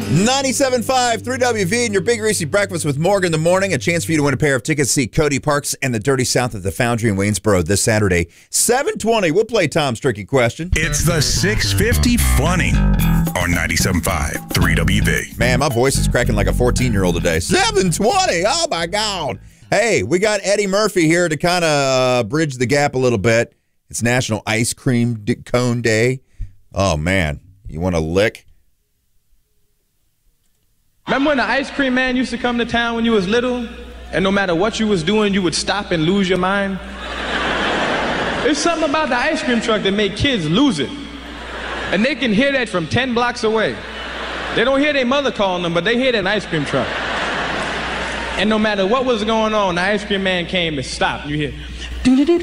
97.5, 3WV, and your Big Greasy Breakfast with Morgan in the morning. A chance for you to win a pair of tickets to see Cody Parks and the Dirty South at the Foundry in Waynesboro this Saturday, 7:20. We'll play Tom's Tricky Question. It's the 650 Funny on 97.5, 3WV. Man, my voice is cracking like a 14-year-old today. 7:20, oh my God. Hey, we got Eddie Murphy here to kind of bridge the gap a little bit. It's National Ice Cream Cone Day. Oh, man, you want a lick? Remember when the ice cream man used to come to town when you was little, and no matter what you was doing, you would stop and lose your mind? There's something about the ice cream truck that make kids lose it. And they can hear that from 10 blocks away. They don't hear their mother calling them, but they hear that ice cream truck. And no matter what was going on, the ice cream man came and stopped. You hear,